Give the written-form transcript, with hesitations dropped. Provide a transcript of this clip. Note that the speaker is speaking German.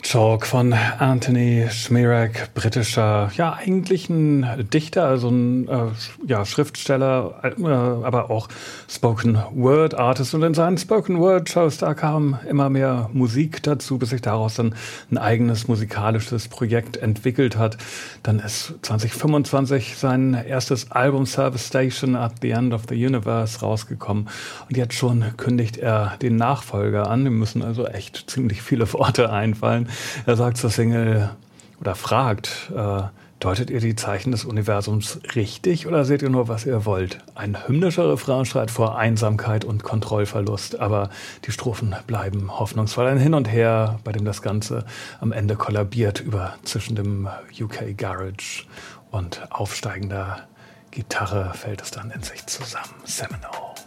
Chalk von Anthony Szmierek, britischer, eigentlich ein Dichter, also ein Schriftsteller, aber auch Spoken-Word-Artist. Und in seinen Spoken-Word-Shows, da kam immer mehr Musik dazu, bis sich daraus dann ein eigenes musikalisches Projekt entwickelt hat. Dann ist 2025 sein erstes Album Service Station at the End of the Universe rausgekommen. Und jetzt schon kündigt er den Nachfolger an. Ihm müssen also echt ziemlich viele Worte einfallen. Er sagt zur Single oder fragt, deutet ihr die Zeichen des Universums richtig oder seht ihr nur, was ihr wollt? Ein hymnischer Refrain schreit vor Einsamkeit und Kontrollverlust, aber die Strophen bleiben hoffnungsvoll. Ein Hin und Her, bei dem das Ganze am Ende kollabiert zwischen dem UK Garage und aufsteigender Gitarre fällt es dann in sich zusammen. Seminole.